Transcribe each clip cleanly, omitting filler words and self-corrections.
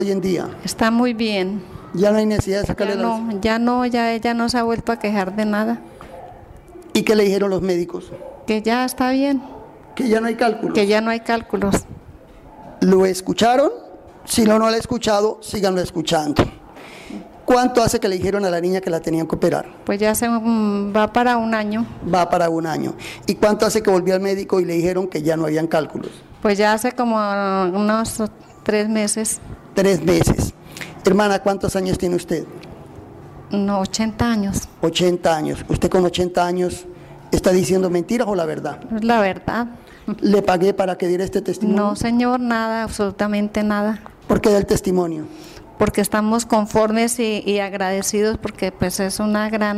hoy en día? Está muy bien. Ya no hay necesidad de sacarle Ya ella no se ha vuelto a quejar de nada. ¿Y qué le dijeron los médicos? Que ya está bien. Que ya no hay cálculos. Que ya no hay cálculos. ¿Lo escucharon? Si no lo han escuchado, síganlo escuchando. ¿Cuánto hace que le dijeron a la niña que la tenían que operar? Pues ya va para un año. Va para un año. ¿Y cuánto hace que volvió al médico y le dijeron que ya no habían cálculos? Pues ya hace como unos 3 meses. 3 meses. Hermana, ¿cuántos años tiene usted? No, 80 años. 80 años. ¿Usted con 80 años está diciendo mentiras o la verdad? Es la verdad. ¿Le pagué para que diera este testimonio? No, señor, nada, absolutamente nada. ¿Por qué da el testimonio? Porque estamos conformes y agradecidos, porque pues es un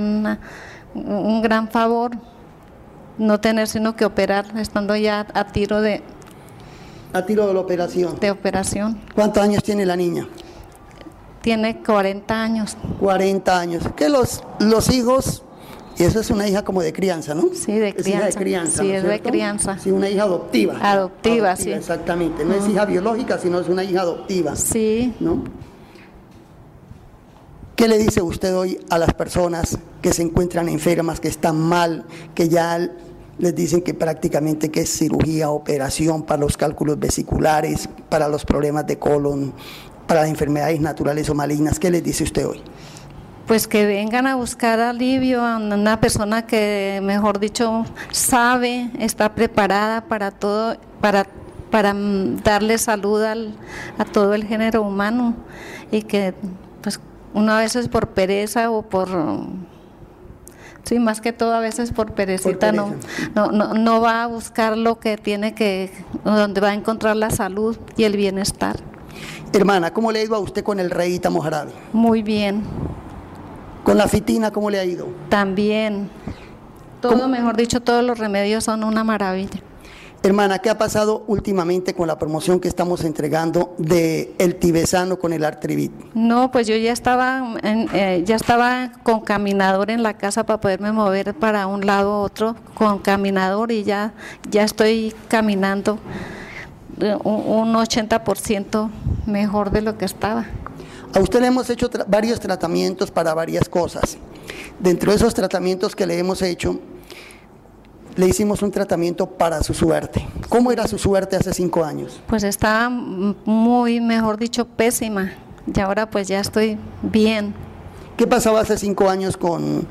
gran favor no tener sino que operar, estando ya a tiro de la operación. De operación. ¿Cuántos años tiene la niña? Tiene 40 años. 40 años. Que los hijos, y eso es una hija como de crianza, ¿no? Sí, de crianza. Es hija de crianza, sí, ¿no es de crianza. Sí, una hija adoptiva. Adoptiva, sí. Exactamente. No es hija biológica, sino es una hija adoptiva. Sí. ¿No? ¿Qué le dice usted hoy a las personas que se encuentran enfermas, que están mal, que ya les dicen que prácticamente que es cirugía, operación para los cálculos vesiculares, para los problemas de colon, para las enfermedades naturales o malignas? ¿Qué les dice usted hoy? Pues que vengan a buscar alivio a una persona que, mejor dicho, sabe, está preparada para todo, para darle salud a todo el género humano, y que pues una veces por pereza o por... Sí, más que todo a veces por perecita no va a buscar lo que tiene que, donde va a encontrar la salud y el bienestar. Hermana, ¿cómo le ha ido a usted con el Reíta Mojarabi? Muy bien. ¿Con la fitina cómo le ha ido? También. Todo, mejor dicho, todos los remedios son una maravilla. Hermana, ¿qué ha pasado últimamente con la promoción que estamos entregando de el tibesano con el Artrivit? No, pues yo ya estaba con caminador en la casa para poderme mover para un lado u otro con caminador, y ya estoy caminando un 80% mejor de lo que estaba. A usted le hemos hecho varios tratamientos para varias cosas. Dentro de esos tratamientos que le hemos hecho, le hicimos un tratamiento para su suerte. ¿Cómo era su suerte hace 5 años? Pues estaba muy, mejor dicho, pésima. Y ahora pues ya estoy bien. ¿Qué pasaba hace 5 años con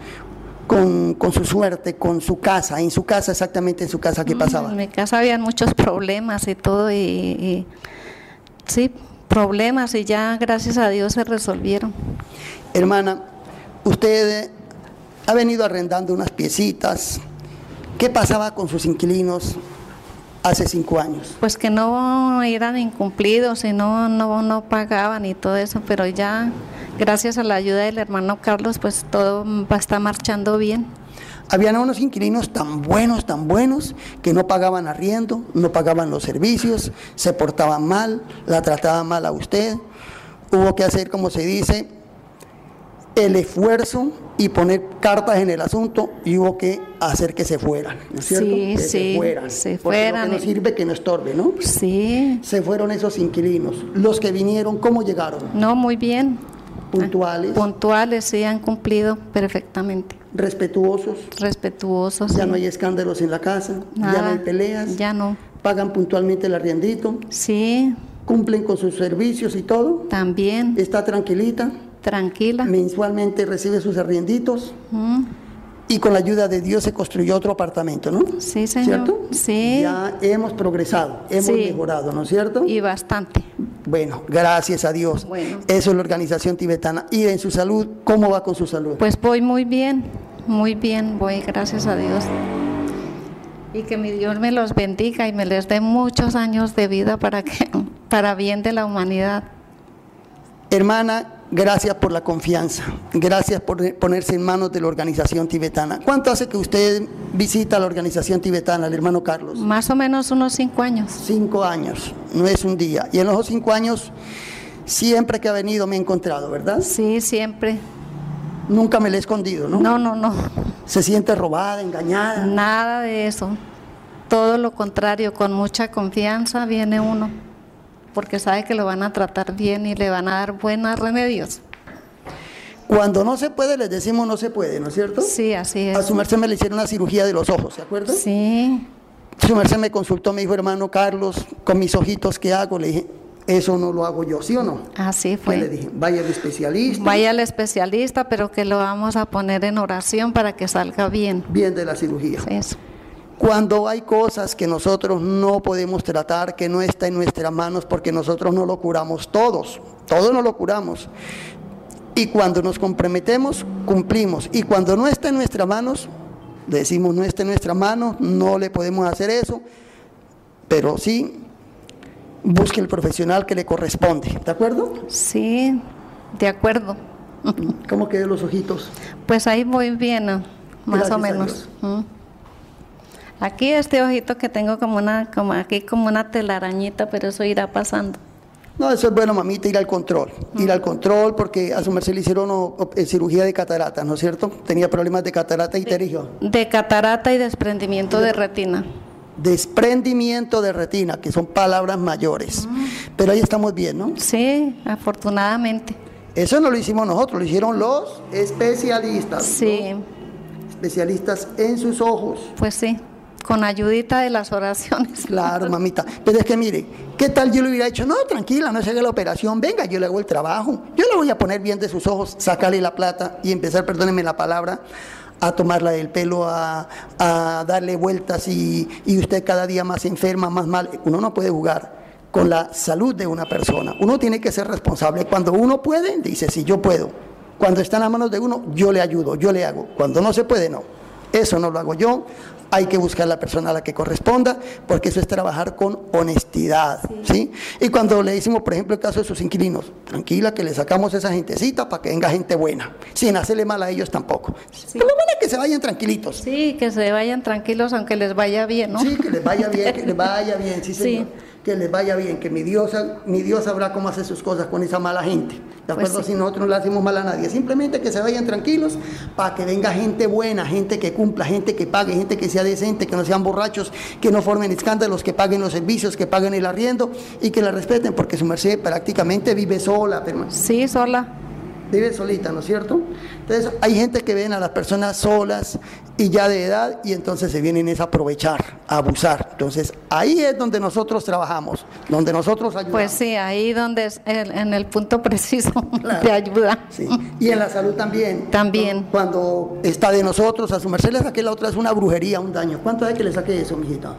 su suerte, con su casa? En su casa, exactamente en su casa, ¿qué pasaba? En mi casa había muchos problemas y todo, y sí, problemas, y ya gracias a Dios se resolvieron. Hermana, usted ha venido arrendando unas piecitas. ¿Qué pasaba con sus inquilinos hace 5 años? Pues que no eran incumplidos y no pagaban y todo eso, pero ya gracias a la ayuda del hermano Carlos, pues todo está marchando bien. Habían unos inquilinos tan buenos, que no pagaban arriendo, no pagaban los servicios, se portaban mal, la trataban mal a usted. Hubo que hacer, como se dice, el esfuerzo y poner cartas en el asunto, y hubo que hacer que se fueran, ¿no es cierto? Sí, que sí, se fueran. Porque no sirve que no estorbe, ¿no? Sí. Se fueron esos inquilinos. Los que vinieron, ¿cómo llegaron? No, muy bien. ¿Puntuales? Puntuales, sí, han cumplido perfectamente. ¿Respetuosos? Respetuosos. ¿Ya sí. no hay escándalos en la casa? Nada, ¿Ya no hay peleas? Ya no. ¿Pagan puntualmente el arriendito? Sí. ¿Cumplen con sus servicios y todo? También. ¿Está tranquilita? Tranquila. Mensualmente recibe sus arrienditos. Y con la ayuda de Dios se construyó otro apartamento, ¿no? Sí, señor. ¿Cierto? Sí. Ya hemos progresado, hemos mejorado, ¿no es cierto? Y bastante. Bueno, gracias a Dios. Bueno. Eso es la organización tibetana. Y en su salud, ¿cómo va con su salud? Pues voy muy bien, voy, gracias a Dios. Y que mi Dios me los bendiga y me les dé muchos años de vida para bien de la humanidad. Hermana, gracias por la confianza, gracias por ponerse en manos de la organización tibetana. ¿Cuánto hace que usted visita la organización tibetana, el hermano Carlos? Más o menos unos 5 años. 5 años, no es un día. Y en los 5 años, siempre que ha venido me he encontrado, ¿verdad? Sí, siempre. Nunca me le he escondido, ¿no? No. ¿Se siente robada, engañada? Nada de eso. Todo lo contrario, con mucha confianza viene uno. porque sabe que lo van a tratar bien y le van a dar buenos remedios. Cuando no se puede, les decimos no se puede, ¿no es cierto? Sí, así es. A su merced me le hicieron una cirugía de los ojos, ¿se acuerdan? Sí. Su merced me consultó, me dijo, hermano Carlos, con mis ojitos, ¿qué hago? Le dije, eso no lo hago yo, ¿sí o no? Así fue. Le dije, vaya al especialista. Vaya al especialista, pero que lo vamos a poner en oración para que salga bien. Bien de la cirugía. Eso. Cuando hay cosas que nosotros no podemos tratar, que no está en nuestras manos, porque nosotros no lo curamos todos no lo curamos. Y cuando nos comprometemos, cumplimos. Y cuando no está en nuestras manos, le decimos no está en nuestras manos, no le podemos hacer eso, pero sí busque el profesional que le corresponde. ¿De acuerdo? Sí, de acuerdo. ¿Cómo quedan los ojitos? Pues ahí voy bien, más Gracias o a menos. Dios. Aquí este ojito que tengo como una telarañita, pero eso irá pasando. No, eso es bueno, mamita, ir al control. Ir al control porque a su merced le hicieron cirugía de catarata, ¿no es cierto? Tenía problemas de catarata y pterigio. De catarata y desprendimiento de retina. Desprendimiento de retina, que son palabras mayores. Pero ahí estamos bien, ¿no? Sí, afortunadamente. Eso no lo hicimos nosotros, lo hicieron los especialistas. Sí. Los especialistas en sus ojos. Pues sí, con ayudita de las oraciones. Claro, mamita. Pero es que mire, ¿qué tal yo le hubiera dicho? No, tranquila, no se haga la operación, venga, yo le hago el trabajo. Yo le voy a poner bien de sus ojos, sacarle la plata y empezar, perdónenme la palabra, a tomarla del pelo, a darle vueltas y usted cada día más enferma, más mal. Uno no puede jugar con la salud de una persona. Uno tiene que ser responsable. Cuando uno puede, dice, sí, yo puedo. Cuando está en las manos de uno, yo le ayudo, yo le hago. Cuando no se puede, no. Eso no lo hago yo. Hay que buscar la persona a la que corresponda, porque eso es trabajar con honestidad, ¿sí? Y cuando le decimos, por ejemplo, el caso de sus inquilinos, tranquila, que le sacamos esa gentecita para que venga gente buena, sin hacerle mal a ellos tampoco. Sí. Pero lo bueno es que se vayan tranquilitos. Sí, que se vayan tranquilos, aunque les vaya bien, ¿no? Sí, que les vaya bien, que les vaya bien, sí, señor. Sí. Que les vaya bien, que mi Dios sabrá cómo hacer sus cosas con esa mala gente. ¿De acuerdo? Pues sí. Si nosotros no le hacemos mal a nadie, simplemente que se vayan tranquilos para que venga gente buena, gente que cumpla, gente que pague, gente que sea decente, que no sean borrachos, que no formen escándalos, que paguen los servicios, que paguen el arriendo y que la respeten, porque su merced prácticamente vive sola. Pero sí, sola. Vive solita, ¿no es cierto? Entonces hay gente que ven a las personas solas y ya de edad y entonces se vienen a aprovechar, a abusar. Entonces ahí es donde nosotros trabajamos, donde nosotros ayudamos. Pues sí, ahí donde es en el punto preciso, claro, de ayuda. Sí. Y en la salud también. También. Cuando está de nosotros, a su merced le saqué la otra, es una brujería, un daño. ¿Cuánto es que le saqué eso, mijita?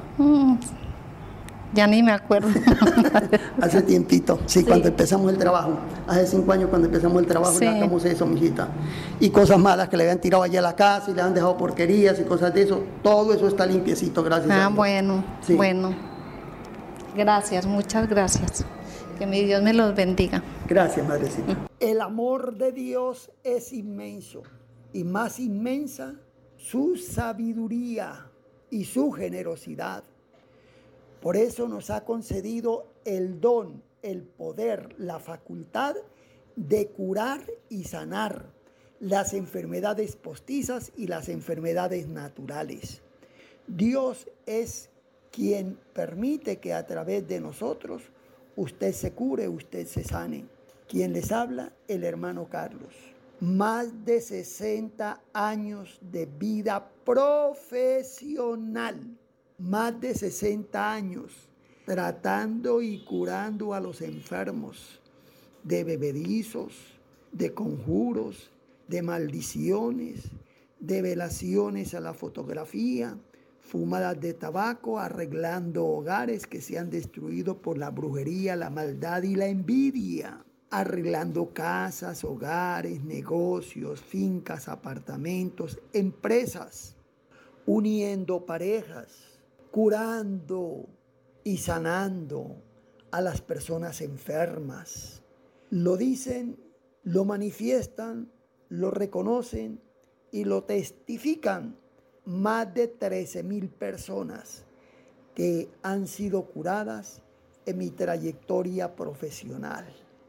Ya ni me acuerdo. Hace tiempito, sí, cuando empezamos el trabajo, hace 5 años cuando empezamos el trabajo, le sacamos eso, mijita. Y cosas malas que le habían tirado allá a la casa y le han dejado porquerías y cosas de eso, todo eso está limpiecito, gracias a Dios. Bueno, sí. Bueno. Gracias, muchas gracias. Que mi Dios me los bendiga. Gracias, madrecita. El amor de Dios es inmenso y más inmensa su sabiduría y su generosidad. Por eso nos ha concedido el don, el poder, la facultad de curar y sanar las enfermedades postizas y las enfermedades naturales. Dios es quien permite que a través de nosotros usted se cure, usted se sane. Quien les habla, el hermano Carlos. Más de 60 años de vida profesional. Más de 60 años tratando y curando a los enfermos de bebedizos, de conjuros, de maldiciones, de velaciones a la fotografía, fumadas de tabaco, arreglando hogares que se han destruido por la brujería, la maldad y la envidia, arreglando casas, hogares, negocios, fincas, apartamentos, empresas, uniendo parejas, curando y sanando a las personas enfermas. Lo dicen, lo manifiestan, lo reconocen y lo testifican más de 13,000 personas que han sido curadas en mi trayectoria profesional.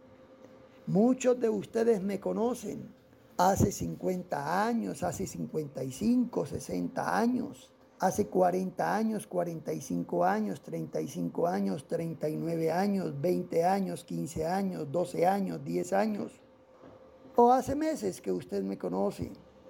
Muchos de ustedes me conocen hace 50 años, hace 55, 60 años. Hace 40 años, 45 años, 35 años, 39 años, 20 años, 15 años, 12 años, 10 años. O hace meses que usted me conoce.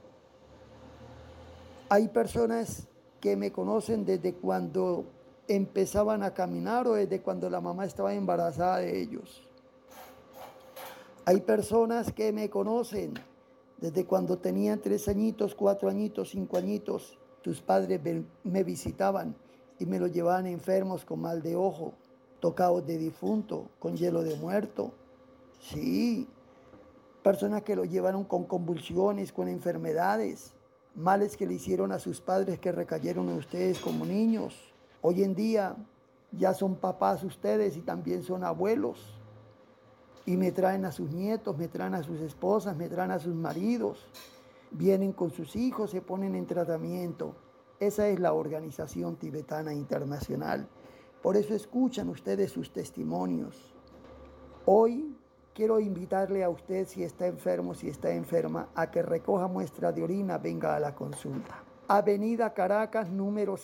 Hay personas que me conocen desde cuando empezaban a caminar o desde cuando la mamá estaba embarazada de ellos. Hay personas que me conocen desde cuando tenían 3 añitos, 4 añitos, 5 añitos. Tus padres me visitaban y me los llevaban enfermos con mal de ojo, tocados de difunto, con hielo de muerto. Sí, personas que lo llevaron con convulsiones, con enfermedades, males que le hicieron a sus padres que recayeron en ustedes como niños. Hoy en día ya son papás ustedes y también son abuelos. Y me traen a sus nietos, me traen a sus esposas, me traen a sus maridos. Vienen con sus hijos, se ponen en tratamiento. Esa es la Organización Tibetana Internacional. Por eso escuchan ustedes sus testimonios. Hoy quiero invitarle a usted, si está enfermo, si está enferma, a que recoja muestra de orina, venga a la consulta. Avenida Caracas, número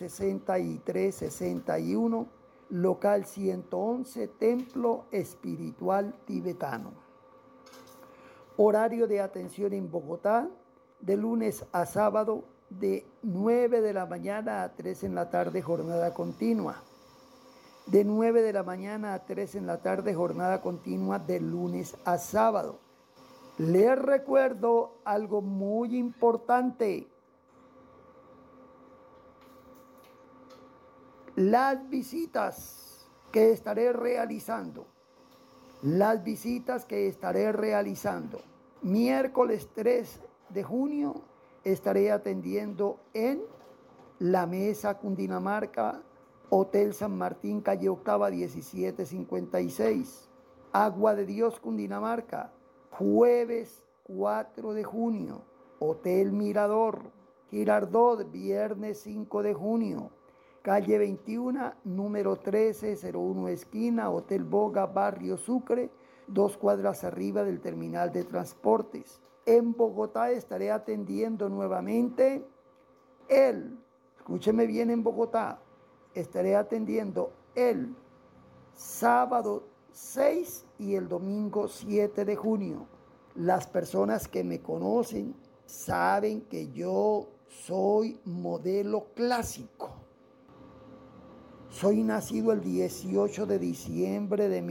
6361, local 111, Templo Espiritual Tibetano. Horario de atención en Bogotá, de lunes a sábado, de 9 de la mañana a 3 en la tarde, jornada continua. De 9 de la mañana a 3 en la tarde, jornada continua de lunes a sábado. Les recuerdo algo muy importante. Las visitas que estaré realizando. Miércoles 3 de junio estaré atendiendo en La Mesa, Cundinamarca, Hotel San Martín, calle Octava, 1756. Agua de Dios, Cundinamarca, jueves 4 de junio. Hotel Mirador, Girardot, viernes 5 de junio. Calle 21, número 1301, esquina, Hotel Boga, Barrio Sucre, 2 cuadras arriba del terminal de transportes. En Bogotá estaré atendiendo nuevamente escúcheme bien, en Bogotá, estaré atendiendo el sábado 6 y el domingo 7 de junio. Las personas que me conocen saben que yo soy modelo clásico. Soy nacido el 18 de diciembre de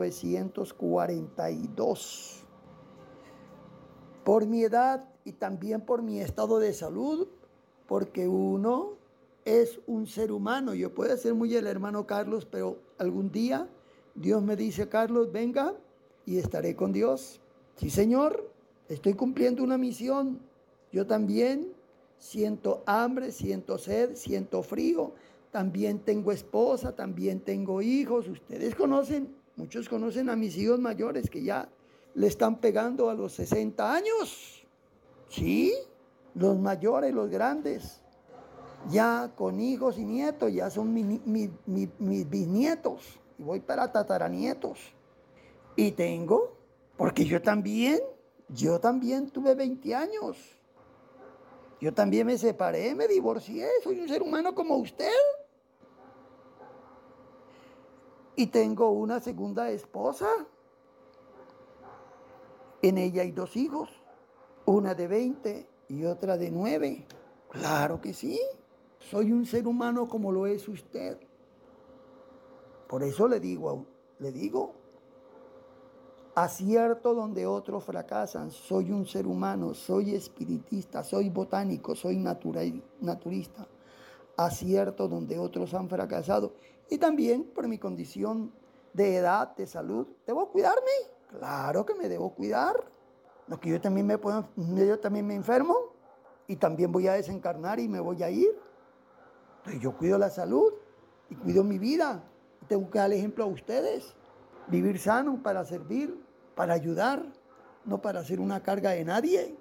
1942. Por mi edad y también por mi estado de salud, porque uno es un ser humano. Yo puedo ser muy el hermano Carlos, pero algún día Dios me dice: Carlos, venga, y estaré con Dios. Sí, Señor, estoy cumpliendo una misión. Yo también siento hambre, siento sed, siento frío. También tengo esposa, también tengo hijos. Ustedes conocen, muchos conocen a mis hijos mayores que ya le están pegando a los 60 años. Sí, los mayores, los grandes, ya con hijos y nietos, ya son mis bisnietos. Y voy para tataranietos. Y tengo, porque yo también tuve 20 años. Yo también me separé, me divorcié, soy un ser humano como usted. Y tengo una segunda esposa. En ella hay 2 hijos, una de 20 y otra de 9. Claro que sí, soy un ser humano como lo es usted. Por eso le digo, acierto donde otros fracasan. Soy un ser humano, soy espiritista, soy botánico, soy naturista. Acierto donde otros han fracasado. Y también por mi condición de edad, de salud, ¿debo cuidarme? Claro que me debo cuidar. No, que yo también me enfermo y también voy a desencarnar y me voy a ir. Entonces yo cuido la salud y cuido mi vida. Tengo que dar el ejemplo a ustedes. Vivir sano para servir, para ayudar, no para ser una carga de nadie.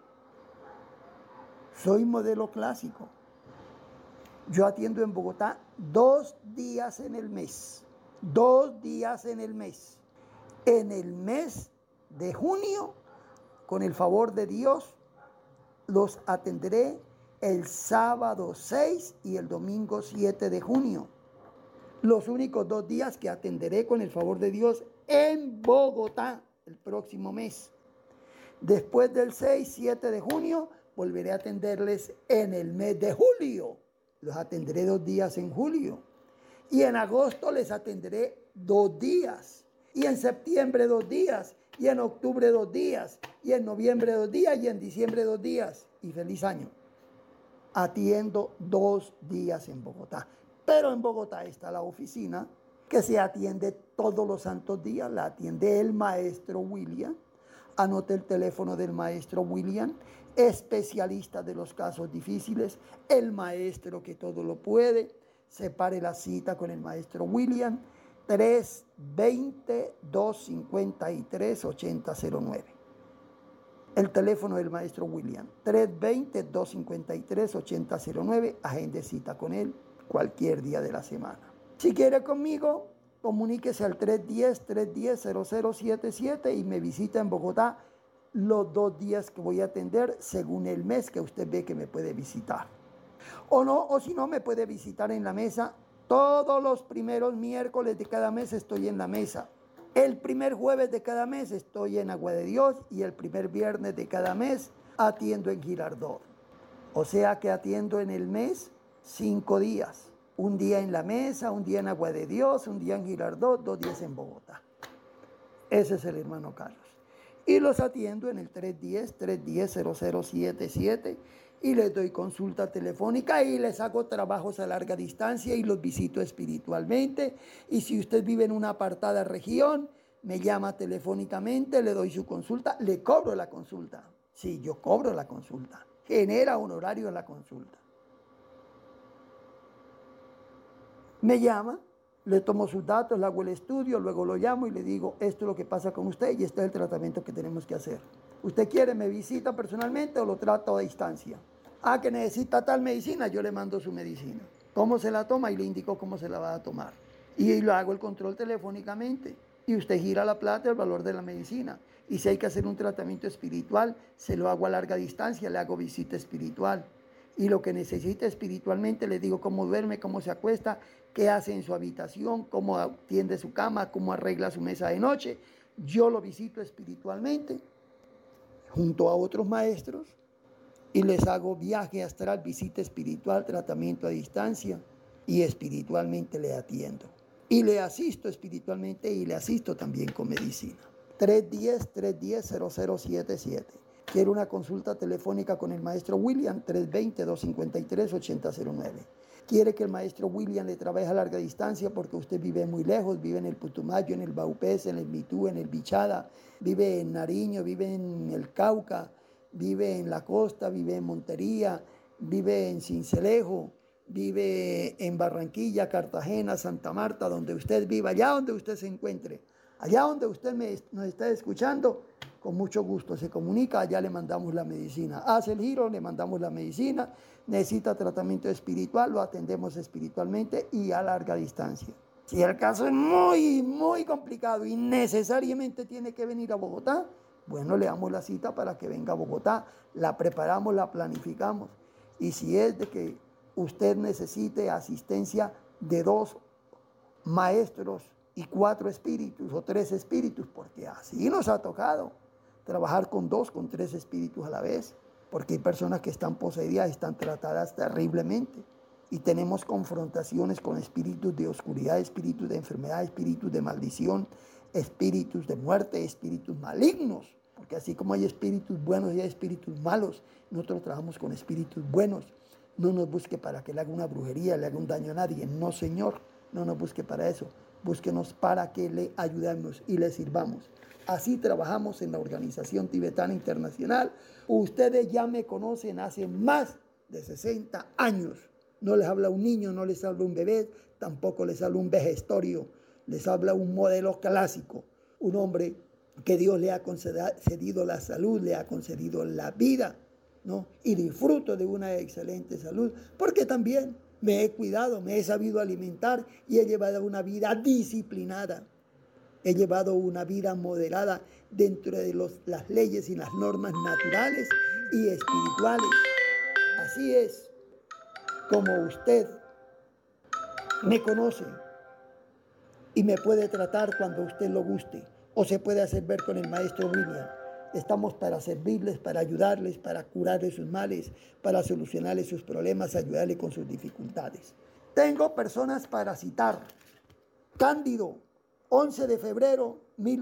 Soy modelo clásico. Yo atiendo en Bogotá 2 días en el mes. 2 días en el mes. En el mes de junio, con el favor de Dios, los atenderé el sábado 6 y el domingo 7 de junio. Los únicos 2 días que atenderé con el favor de Dios en Bogotá el próximo mes. Después del 6-7 de junio, volveré a atenderles en el mes de julio. Los atenderé 2 días en julio. Y en agosto les atenderé 2 días. Y en septiembre 2 días. Y en octubre 2 días. Y en noviembre 2 días. Y en diciembre 2 días. Y feliz año. Atiendo 2 días en Bogotá. Pero en Bogotá está la oficina que se atiende todos los santos días. La atiende el maestro William. Anote el teléfono del maestro William, especialista de los casos difíciles, el maestro que todo lo puede. Separe la cita con el maestro William, 320-253-8009. El teléfono del maestro William, 320-253-8009. Agende cita con él cualquier día de la semana. Si quiere conmigo, comuníquese al 310-310-0077 y me visita en Bogotá los 2 días que voy a atender según el mes que usted ve que me puede visitar. O si no, me puede visitar en la mesa. Todos los primeros miércoles de cada mes estoy en la mesa. El primer jueves de cada mes estoy en Agua de Dios y el primer viernes de cada mes atiendo en Girardot. O sea que atiendo en el mes 5 días. Un día en la mesa, un día en Agua de Dios, un día en Girardot, 2 días en Bogotá. Ese es el hermano Carlos. Y los atiendo en el 310-310-0077 y les doy consulta telefónica y les hago trabajos a larga distancia y los visito espiritualmente. Y si usted vive en una apartada región, me llama telefónicamente, le doy su consulta, le cobro la consulta. Sí, yo cobro la consulta. Genera honorario la consulta. Me llama, le tomo sus datos, le hago el estudio, luego lo llamo y le digo, esto es lo que pasa con usted y este es el tratamiento que tenemos que hacer. ¿Usted quiere, me visita personalmente o lo trato a distancia? Ah, que necesita tal medicina, yo le mando su medicina. ¿Cómo se la toma? Y le indico cómo se la va a tomar. Y lo hago el control telefónicamente. Y usted gira la plata, el valor de la medicina. Y si hay que hacer un tratamiento espiritual, se lo hago a larga distancia, le hago visita espiritual. Y lo que necesite espiritualmente, le digo cómo duerme, cómo se acuesta, qué hace en su habitación, cómo tiende su cama, cómo arregla su mesa de noche. Yo lo visito espiritualmente junto a otros maestros y les hago viaje astral, visita espiritual, tratamiento a distancia y espiritualmente le atiendo. Y le asisto espiritualmente y le asisto también con medicina. 310-310-0077. Quiero una consulta telefónica con el maestro William, 320-253-8009. Quiere que el maestro William le trabaje a larga distancia porque usted vive muy lejos, vive en el Putumayo, en el Baupés, en el Mitú, en el Bichada, vive en Nariño, vive en el Cauca, vive en la costa, vive en Montería, vive en Sincelejo, vive en Barranquilla, Cartagena, Santa Marta, donde usted viva, allá donde usted se encuentre, allá donde usted nos está escuchando. Con mucho gusto se comunica, allá le mandamos la medicina. Hace el giro, le mandamos la medicina. Necesita tratamiento espiritual, lo atendemos espiritualmente y a larga distancia. Si el caso es muy, muy complicado y necesariamente tiene que venir a Bogotá, bueno, le damos la cita para que venga a Bogotá. La preparamos, la planificamos. Y si es de que usted necesite asistencia de 2 maestros y 4 espíritus o 3 espíritus, porque así nos ha tocado trabajar con 2, con 3 espíritus a la vez, porque hay personas que están poseídas, están tratadas terriblemente y tenemos confrontaciones con espíritus de oscuridad, espíritus de enfermedad, espíritus de maldición, espíritus de muerte, espíritus malignos, porque así como hay espíritus buenos y hay espíritus malos, nosotros trabajamos con espíritus buenos. No nos busque para que le haga una brujería, le haga un daño a nadie, no señor, no nos busque para eso, búsquenos para que le ayudemos y le sirvamos. Así trabajamos en la Organización Tibetana Internacional. Ustedes ya me conocen hace más de 60 años. No les habla un niño, no les habla un bebé, tampoco les habla un vejestorio. Les habla un modelo clásico, un hombre que Dios le ha concedido la salud, le ha concedido la vida, ¿no? Y disfruto de una excelente salud, porque también me he cuidado, me he sabido alimentar y he llevado una vida disciplinada. He llevado una vida moderada dentro de las leyes y las normas naturales y espirituales. así es como usted me conoce y me puede tratar cuando usted lo guste, o se puede hacer ver con el maestro William. Estamos para servirles, para ayudarles, para curarles sus males, para solucionarles sus problemas, ayudarles con sus dificultades. Tengo personas para citar. Cándido, 11 de febrero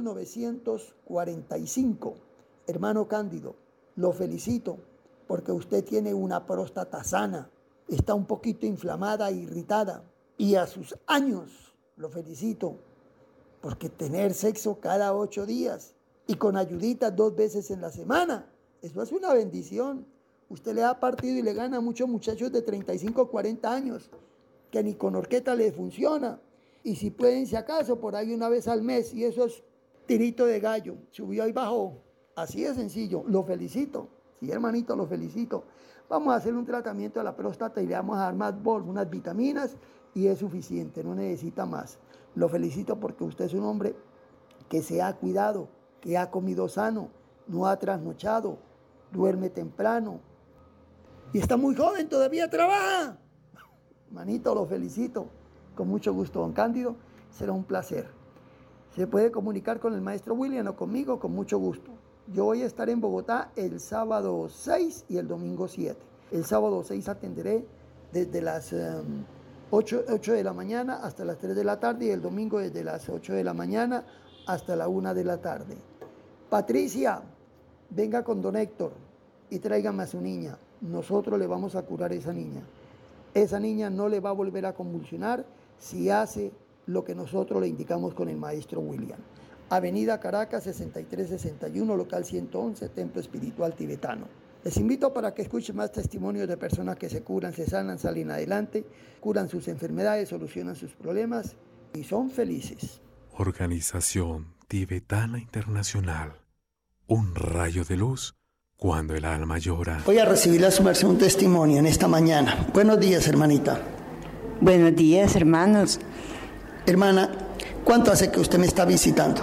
1945. Hermano Cándido, lo felicito porque usted tiene una próstata sana. Está un poquito inflamada e irritada. Y a sus años, lo felicito, porque tener sexo cada 8 días y con ayuditas 2 veces en la semana, eso es una bendición. Usted le da partido y le gana a muchos muchachos de 35 o 40 años, que ni con horqueta les funciona. Y si pueden, si acaso, por ahí una vez al mes, y eso es tirito de gallo, subió y bajó. Así de sencillo, lo felicito. Sí, hermanito, lo felicito. Vamos a hacer un tratamiento de la próstata y le vamos a dar más unas vitaminas, y es suficiente, no necesita más. Lo felicito porque usted es un hombre que se ha cuidado, que ha comido sano, no ha trasnochado, duerme temprano y está muy joven, todavía trabaja. Manito, lo felicito. Con mucho gusto, don Cándido, será un placer. Se puede comunicar con el maestro William o conmigo con mucho gusto. Yo voy a estar en Bogotá el sábado 6 y el domingo 7. El sábado 6 atenderé desde las 8 de la mañana hasta las 3 de la tarde y el domingo desde las 8 de la mañana hasta la 1 de la tarde. Patricia, venga con don Héctor y tráigame a su niña. Nosotros le vamos a curar a esa niña. Esa niña no le va a volver a convulsionar si hace lo que nosotros le indicamos con el maestro William. Avenida Caracas 6361, local 111, Templo Espiritual Tibetano. Les invito para que escuchen más testimonios de personas que se curan, se sanan, salen adelante, curan sus enfermedades, solucionan sus problemas y son felices. Organización Tibetana Internacional. Un rayo de luz cuando el alma llora. Voy a recibir a su merced un testimonio en esta mañana. Buenos días, hermanita. Buenos días, hermanos. Hermana, ¿cuánto hace que usted me está visitando?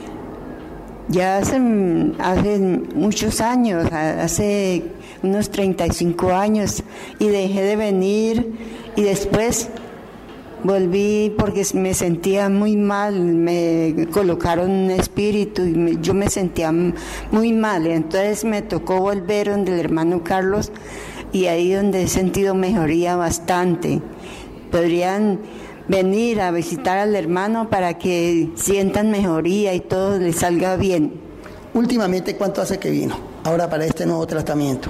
Ya hace muchos años, hace unos 35 años, y dejé de venir y después volví porque me sentía muy mal, me colocaron un espíritu y yo me sentía muy mal, entonces me tocó volver donde el hermano Carlos y ahí donde he sentido mejoría bastante. Podrían venir a visitar al hermano para que sientan mejoría y todo les salga bien. Últimamente, ¿cuánto hace que vino? Ahora para este nuevo tratamiento.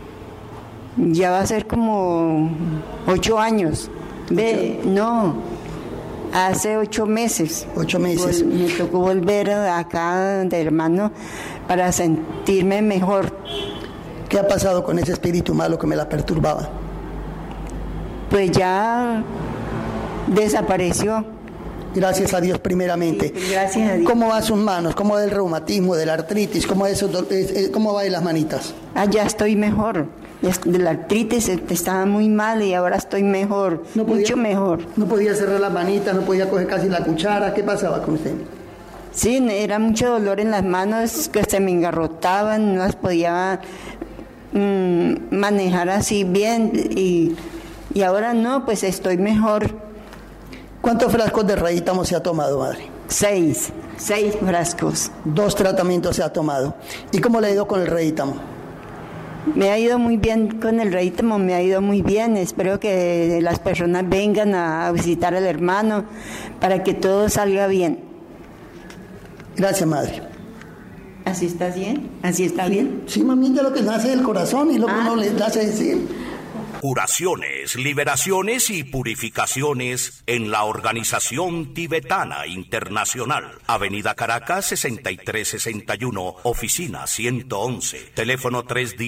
Ya va a ser como 8 años. No, hace 8 meses. 8 meses. Me tocó volver acá de hermano para sentirme mejor. ¿Qué ha pasado con ese espíritu malo que me la perturbaba? Pues ya desapareció. Gracias a Dios primeramente. Sí, gracias a Dios. ¿Cómo va sus manos? ¿Cómo va el reumatismo, de la artritis? ¿Cómo va de las manitas? Ya estoy mejor. De la artritis estaba muy mal y ahora estoy mejor, mucho mejor. No podía cerrar las manitas, no podía coger casi la cuchara. ¿Qué pasaba con usted? Sí, era mucho dolor en las manos que se me engarrotaban, no las podía manejar así bien y ahora no, pues estoy mejor. ¿Cuántos frascos de Reitamo se ha tomado, madre? 6 frascos. 2 tratamientos se ha tomado. ¿Y cómo le ha ido con el Reitamo? Me ha ido muy bien con el Reitamo, me ha ido muy bien. Espero que las personas vengan a visitar al hermano para que todo salga bien. Gracias, madre. ¿Así estás bien? ¿Así está bien? Sí, mamita, lo que nace del corazón y lo que uno le hace decir. Curaciones, liberaciones y purificaciones en la Organización Tibetana Internacional. Avenida Caracas 6361, oficina 111, teléfono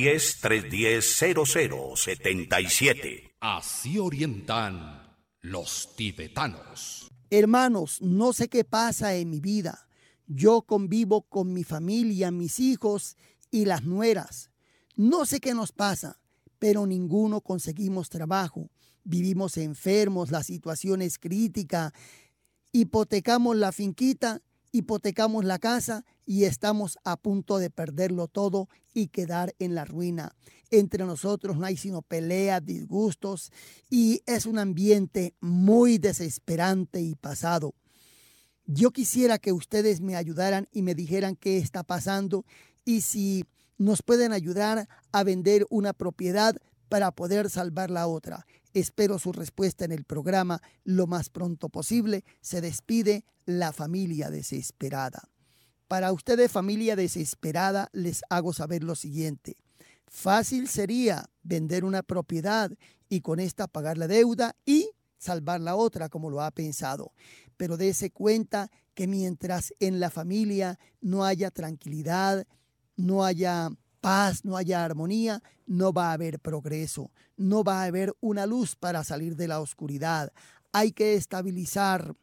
310-310-0077. Así orientan los tibetanos. Hermanos, no sé qué pasa en mi vida. Yo convivo con mi familia, mis hijos y las nueras. No sé qué nos pasa, pero ninguno conseguimos trabajo. Vivimos enfermos, la situación es crítica. Hipotecamos la finquita hipotecamos la casa y estamos a punto de perderlo todo y quedar en la ruina. Entre nosotros no hay sino peleas, disgustos y es un ambiente muy desesperante y pasado. Yo quisiera que ustedes me ayudaran y me dijeran qué está pasando y si nos pueden ayudar a vender una propiedad para poder salvar la otra. Espero su respuesta en el programa lo más pronto posible. Se despide la familia desesperada. Para ustedes, familia desesperada, les hago saber lo siguiente. Fácil sería vender una propiedad y con esta pagar la deuda y salvar la otra como lo ha pensado. Pero dése cuenta que mientras en la familia no haya tranquilidad, no haya paz, no haya armonía, no va a haber progreso, no va a haber una luz para salir de la oscuridad. Hay que estabilizar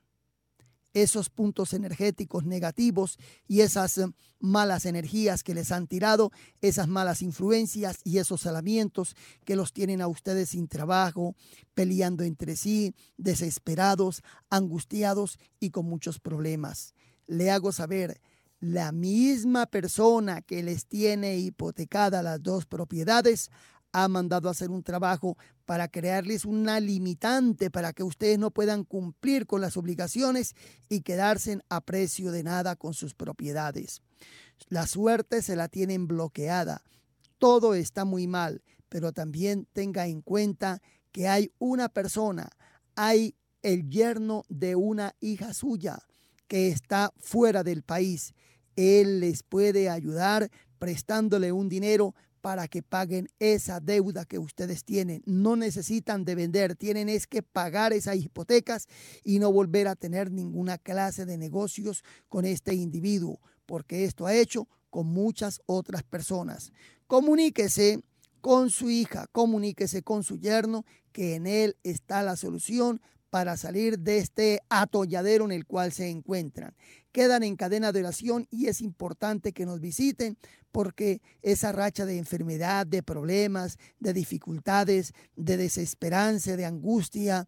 esos puntos energéticos negativos y esas malas energías que les han tirado, esas malas influencias y esos alamientos que los tienen a ustedes sin trabajo, peleando entre sí, desesperados, angustiados y con muchos problemas. Le hago saber, la misma persona que les tiene hipotecadas las dos propiedades ha mandado a hacer un trabajo para crearles una limitante para que ustedes no puedan cumplir con las obligaciones y quedarse a precio de nada con sus propiedades. La suerte se la tienen bloqueada. Todo está muy mal, pero también tenga en cuenta que hay una persona, hay el yerno de una hija suya que está fuera del país. Él les puede ayudar prestándole un dinero para que paguen esa deuda que ustedes tienen. No necesitan de vender, tienen es que pagar esas hipotecas y no volver a tener ninguna clase de negocios con este individuo, porque esto ha hecho con muchas otras personas. Comuníquese con su hija, comuníquese con su yerno, que en él está la solución para salir de este atolladero en el cual se encuentran. Quedan en cadena de oración y es importante que nos visiten porque esa racha de enfermedad, de problemas, de dificultades, de desesperanza, de angustia,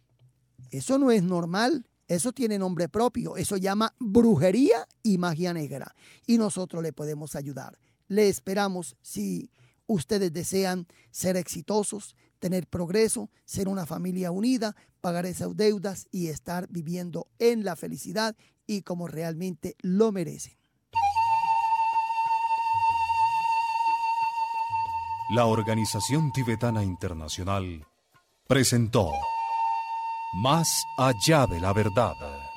eso no es normal, eso tiene nombre propio, eso llama brujería y magia negra y nosotros le podemos ayudar. Le esperamos si ustedes desean ser exitosos, tener progreso, ser una familia unida, pagar esas deudas y estar viviendo en la felicidad y como realmente lo merecen. La Organización Tibetana Internacional presentó Más allá de la verdad.